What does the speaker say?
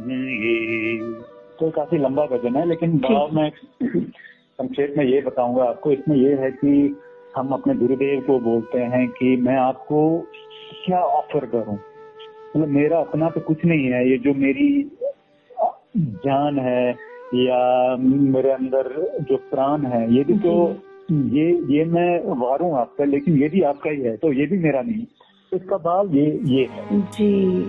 ये तो काफी लंबा भजन है, लेकिन भाव में संक्षेप में ये बताऊंगा आपको। इसमें ये है कि हम अपने गुरुदेव को बोलते हैं कि मैं आपको क्या ऑफर करूं, मतलब मेरा अपना तो कुछ नहीं है, ये जो मेरी जान है या मेरे अंदर जो प्राण है, ये भी तो ये मैं वारूं आपका, लेकिन ये भी आपका ही है, तो ये भी मेरा नहीं। इसका भाव ये है जी।